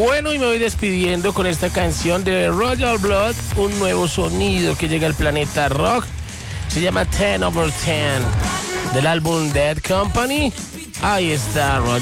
Bueno, y me voy despidiendo con esta canción de Royal Blood, un nuevo sonido que llega al planeta rock. Se llama 10 over 10, del álbum Dead Company. Ahí está Royal